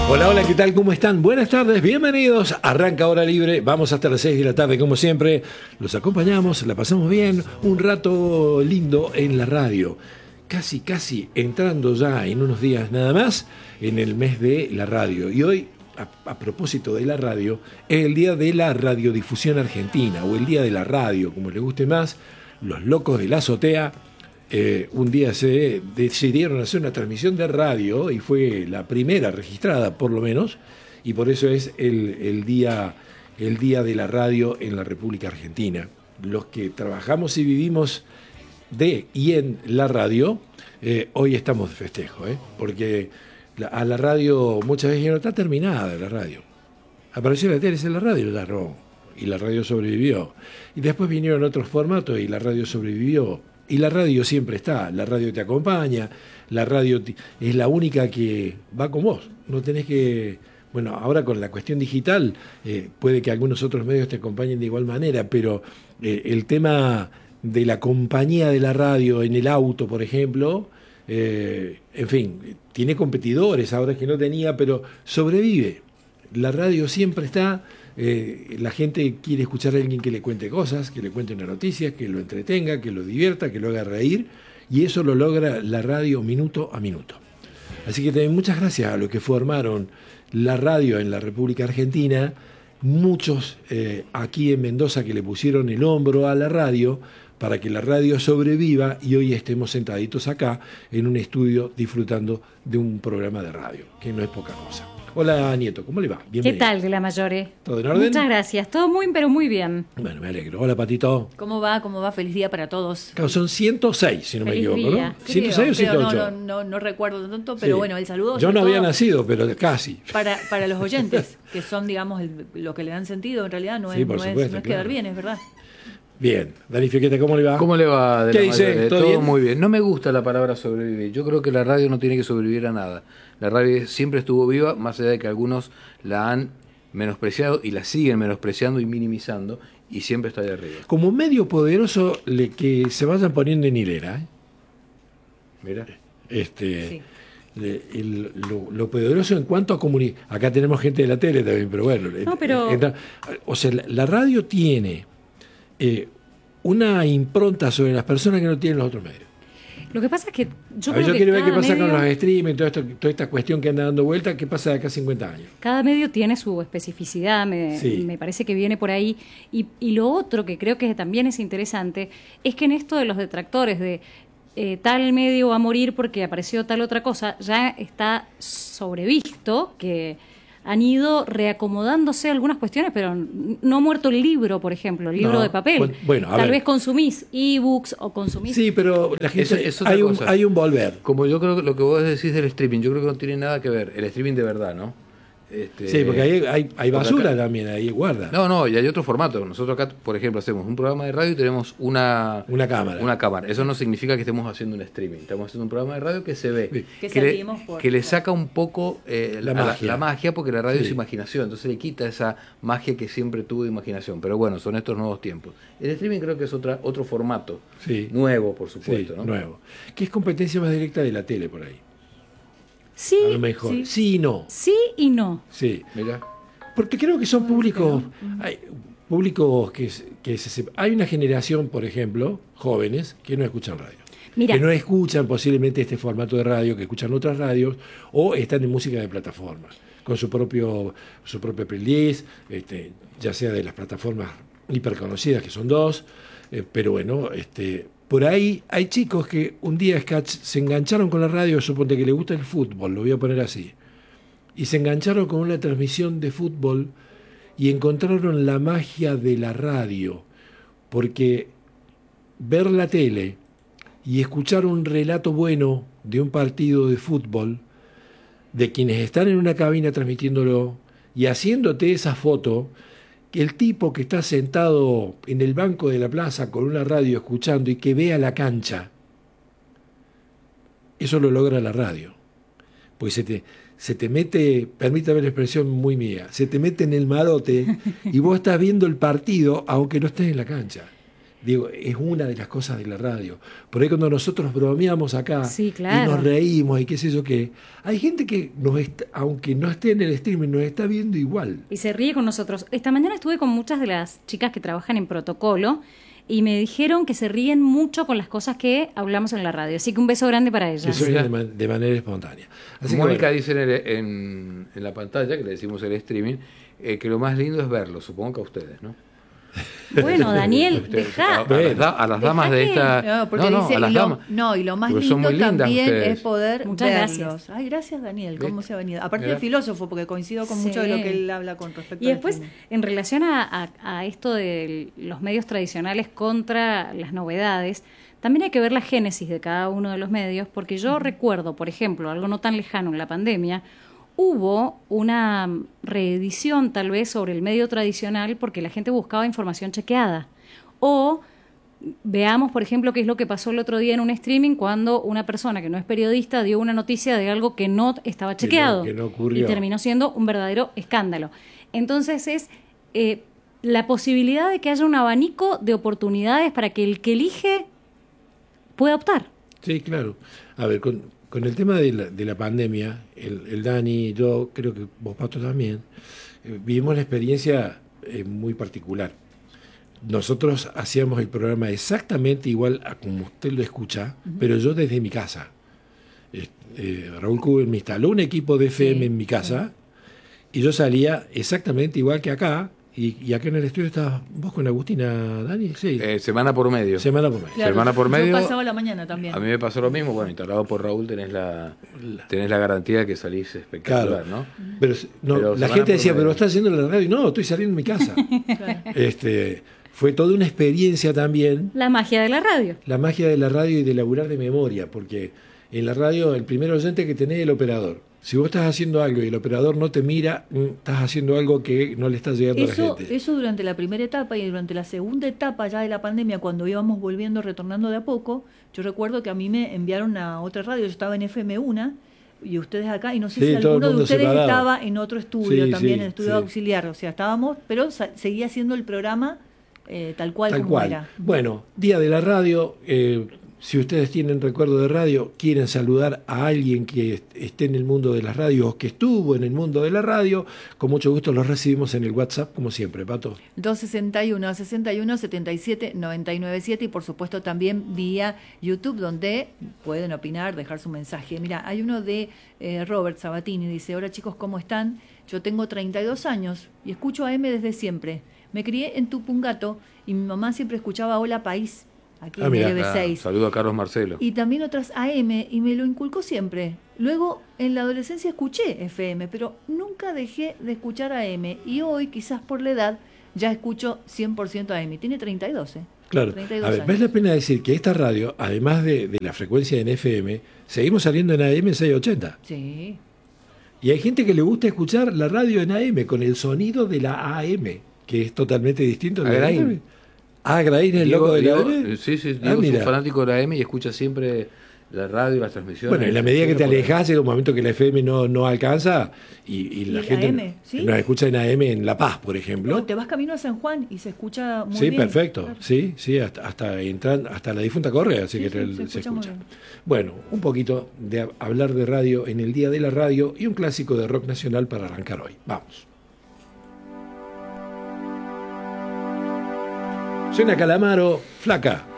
Hola, hola, ¿qué tal? ¿Cómo están? Buenas tardes, bienvenidos. Arranca Hora Libre, vamos hasta las 6 de la tarde, como siempre. Los acompañamos, la pasamos bien, un rato lindo en la radio. Casi entrando ya en unos días nada más en el mes de la radio. Y hoy, a propósito de la radio, es el día de la radiodifusión argentina, o el día de la radio, como les guste más. Los locos de la azotea. Un día se decidieron hacer una transmisión de radio y fue la primera registrada, por lo menos, y por eso es el día de la radio en la República Argentina. Los que trabajamos y vivimos de y en la radio, hoy estamos de festejo, porque a la radio muchas veces ya no está terminada la radio. Apareció la tele en la radio, ya no, y la radio sobrevivió. Y después vinieron otros formatos y la radio sobrevivió. Y la radio siempre está, la radio te acompaña, la radio es la única que va con vos. No tenés que... Bueno, ahora con la cuestión digital, puede que algunos otros medios te acompañen de igual manera, pero el tema de la compañía de la radio en el auto, por ejemplo, en fin, tiene competidores, ahora es que no tenía, pero sobrevive. La radio siempre está... la gente quiere escuchar a alguien que le cuente cosas, que le cuente una noticia, que lo entretenga, que lo divierta, que lo haga reír, y eso lo logra la radio minuto a minuto. Así que también muchas gracias a los que formaron la radio en la República Argentina, muchos aquí en Mendoza que le pusieron el hombro a la radio para que la radio sobreviva y hoy estemos sentaditos acá en un estudio disfrutando de un programa de radio, que no es poca cosa. Hola, Nieto, ¿cómo le va? Bienvenido. ¿Qué tal, de la Mayore? ¿Todo en orden? Muchas gracias, todo muy, pero muy bien. Bueno, me alegro. Hola, Patito. ¿Cómo va? Feliz día para todos. Claro, son 106, si no me Feliz equivoco, día. ¿no? 106 o 108. No recuerdo tanto, pero Sí. bueno, el saludo. Yo no sobre había todo nacido, pero casi. Para los oyentes, que son, digamos, lo que le dan sentido, en realidad no Sí, es, por no supuesto, es claro. quedar bien, es verdad. Bien. Dani Fiquete, ¿cómo le va? ¿Cómo le va? De ¿Qué la dice? Mayore? ¿Todo Todo bien? muy bien. No me gusta la palabra sobrevivir. Yo creo que la radio no tiene que sobrevivir a nada. La radio siempre estuvo viva, más allá de que algunos la han menospreciado y la siguen menospreciando y minimizando, y siempre está ahí arriba. Como medio poderoso que se vayan poniendo en hilera, Mira. Sí. Lo poderoso en cuanto a comunicación. Acá tenemos gente de la tele también, pero bueno. No, pero- O sea, la radio tiene una impronta sobre las personas que no tienen los otros medios. Lo que pasa es que yo A ver, creo yo que quiero ver qué cada pasa con medio- los streaming, toda esta cuestión que anda dando vuelta, qué pasa de acá a 50 años. Cada medio tiene su especificidad, Sí. me parece que viene por ahí. Y lo otro que creo que también es interesante es que en esto de los detractores de tal medio va a morir porque apareció tal otra cosa, ya está sobrevisto que han ido reacomodándose algunas cuestiones, pero no ha muerto el libro, por ejemplo, el libro No, de papel. bueno, a Tal ver. vez consumís ebooks o consumís... Sí, pero la gente, Eso es otra hay cosa. hay un volver. Como yo creo que lo que vos decís del streaming, yo creo que no tiene nada que ver. El streaming de verdad, ¿no? Sí, porque hay porque basura acá- también, ahí guarda. No, y hay otro formato. Nosotros acá, por ejemplo, hacemos un programa de radio y tenemos una cámara. Una cámara. Eso no significa que estemos haciendo un streaming. Estamos haciendo un programa de radio que se ve. Sí. Que Que le, salimos por- que le saca un poco La magia. porque la radio Sí. es imaginación. Entonces le quita esa magia que siempre tuvo de imaginación. Pero bueno, son estos nuevos tiempos. El streaming creo que es otro formato. Sí. Nuevo, por Sí, supuesto. ¿no? nuevo. Que es competencia más directa de la tele por ahí. Sí, A lo mejor. sí. Sí y no. sí y no. Sí. Mirá. Porque creo que son públicos. Hay públicos hay una generación, por ejemplo, jóvenes, que no escuchan radio. Mira. Que no escuchan posiblemente este formato de radio, que escuchan otras radios, o están en música de plataforma, con su propia playlist, ya sea de las plataformas hiperconocidas, que son dos, pero bueno, por ahí hay chicos que un día se engancharon con la radio, suponte que les gusta el fútbol, lo voy a poner así, y se engancharon con una transmisión de fútbol y encontraron la magia de la radio, porque ver la tele y escuchar un relato bueno de un partido de fútbol, de quienes están en una cabina transmitiéndolo y haciéndote esa foto, que el tipo que está sentado en el banco de la plaza con una radio escuchando y que vea la cancha, eso lo logra la radio. Pues se te mete, permítame la expresión muy mía, se te mete en el marote y vos estás viendo el partido aunque no estés en la cancha. Digo, es una de las cosas de la radio. Por ahí cuando nosotros bromeamos acá Sí, claro. y nos reímos y qué sé yo qué, hay gente que aunque no esté en el streaming, nos está viendo igual. Y se ríe con nosotros. Esta mañana estuve con muchas de las chicas que trabajan en protocolo y me dijeron que se ríen mucho con las cosas que hablamos en la radio. Así que un beso grande para Que ellas. se ríen de manera espontánea. Así que, Mónica bueno, dice en la pantalla, que le decimos el streaming, que lo más lindo es verlo, supongo que a ustedes, ¿no? Bueno, Daniel, Ustedes, deja. a las damas de esta... No, porque dice, a las damas. y lo más Porque son lindo muy lindas también ustedes. es poder Muchas verlos. gracias. Ay, gracias Daniel, cómo se ha venido. Aparte Mira. de filósofo, porque coincido con Sí. mucho de lo que él habla con respecto Y al después, streaming. en relación a esto de los medios tradicionales contra las novedades, también hay que ver la génesis de cada uno de los medios, porque yo recuerdo, por ejemplo, algo no tan lejano en la pandemia, hubo una reedición tal vez sobre el medio tradicional porque la gente buscaba información chequeada. O veamos, por ejemplo, qué es lo que pasó el otro día en un streaming cuando una persona que no es periodista dio una noticia de algo que no estaba chequeado que no ocurrió. y terminó siendo un verdadero escándalo. Entonces es la posibilidad de que haya un abanico de oportunidades para que el que elige pueda optar. sí, claro. A ver, con el tema de la pandemia, el Dani, yo creo que vos, Pato, también, vivimos la experiencia muy particular. Nosotros hacíamos el programa exactamente igual a como usted lo escucha, pero yo desde mi casa. Raúl Kubel me instaló un equipo de FM en mi casa y yo salía exactamente igual que acá. Y acá en el estudio estabas vos con Agustina, Dani. Sí, Semana por medio. semana por mes. Claro, semana por medio. Yo pasaba la mañana también. A mí me pasó lo mismo. Bueno, instalado por Raúl tenés la garantía de que salís espectacular, Claro. ¿no? Pero, Pero la semana gente por decía, medio. pero estás haciendo la radio. No, estoy saliendo de mi casa. Claro. Fue toda una experiencia también, La magia de la radio. la magia de la radio y de laburar de memoria, porque en la radio el primer oyente que tenés es el operador. Si vos estás haciendo algo y el operador no te mira, estás haciendo algo que no le está llegando a la gente. Eso durante la primera etapa y durante la segunda etapa ya de la pandemia, cuando íbamos volviendo, retornando de a poco, yo recuerdo que a mí me enviaron a otra radio, yo estaba en FM1 y ustedes acá, y no sé Sí, si todo el alguno de mundo ustedes separado. estaba en otro estudio Sí, también, sí, en el estudio sí. auxiliar, o sea, estábamos, pero seguía haciendo el programa tal cual Tal como cual. era. Bueno, Día de la Radio. Si ustedes tienen recuerdo de radio, quieren saludar a alguien que esté en el mundo de las radios o que estuvo en el mundo de la radio, con mucho gusto los recibimos en el WhatsApp, como siempre, Pato. 261 61 77 997 y por supuesto también vía YouTube, donde pueden opinar, dejar su mensaje. Mira, hay uno de Robert Sabatini, dice: hola chicos, ¿cómo están? Yo tengo 32 años y escucho AM desde siempre. Me crié en Tupungato y mi mamá siempre escuchaba Hola País, aquí en mira. LB6. Saludo a Carlos Marcelo. Y también otras AM, y me lo inculcó siempre. Luego, en la adolescencia escuché FM, pero nunca dejé de escuchar AM. Y hoy, quizás por la edad, ya escucho 100% AM. Tiene 32, ¿eh? Claro. 32 A ver, años. vale la pena decir que esta radio, además de la frecuencia en FM, seguimos saliendo en AM 680. Sí. Y hay gente que le gusta escuchar la radio en AM con el sonido de la AM, que es totalmente distinto al de la Agraín. FM. Agraín es el loco de la AM. Sí, sí, Ah, Diego es mira. un fanático de la AM y escucha siempre la radio y las transmisiones. Bueno, en la medida que te Siempre por ahí. alejas, llega un momento que la FM no alcanza y la ¿Y gente AM? ¿Sí? nos escucha en AM en La Paz, por ejemplo. No, te vas camino a San Juan y se escucha muy Sí, bien. perfecto. Claro. Sí, hasta entran, hasta la difunta Correa, así Sí, que sí, se se escucha muy escucha. bien. Bueno, un poquito de hablar de radio en el Día de la Radio y un clásico de rock nacional para arrancar hoy. Vamos. Suena Calamaro, Flaca.